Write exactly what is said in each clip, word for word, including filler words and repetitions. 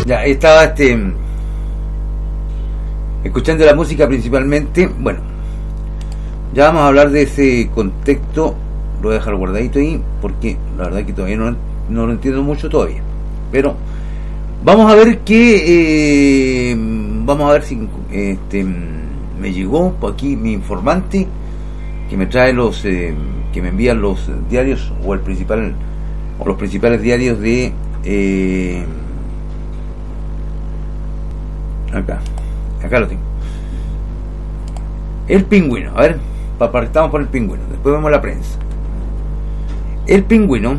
Ya, estaba este escuchando la música principalmente. Bueno, ya vamos a hablar de ese contexto. Lo voy a dejar guardadito ahí porque la verdad que todavía no, no lo entiendo mucho todavía. Pero vamos a ver que eh, vamos a ver si este me llegó por aquí mi informante que me trae los eh, que me envían los diarios o el principal o los principales diarios de eh, acá acá lo tengo, El Pingüino. A ver, partamos por El Pingüino, después vemos la prensa. El Pingüino,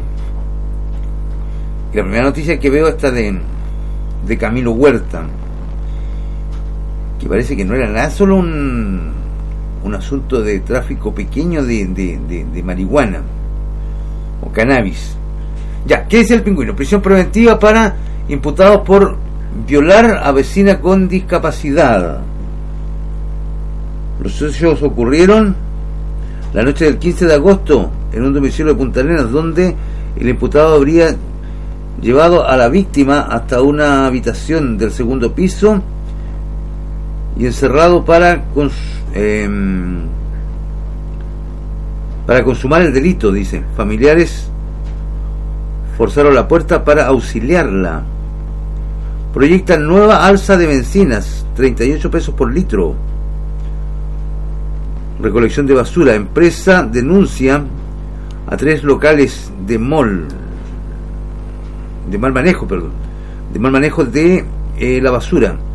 y la primera noticia que veo está de de Camilo Huerta, que parece que no era nada solo un un asunto de tráfico pequeño de, de, de, de marihuana o cannabis. Ya, ¿qué dice El Pingüino? Prisión preventiva para imputados por violar a vecina con discapacidad. Los hechos ocurrieron la noche del quince de agosto en un domicilio de Punta Arenas, donde el imputado habría llevado a la víctima hasta una habitación del segundo piso y encerrado para cons eh, para consumar el delito, dice. Familiares forzaron la puerta para auxiliarla. Proyectan nueva alza de bencinas, treinta y ocho pesos por litro. Recolección de basura. Empresa denuncia a tres locales de mall de mal manejo, perdón, de mal manejo de eh, la basura.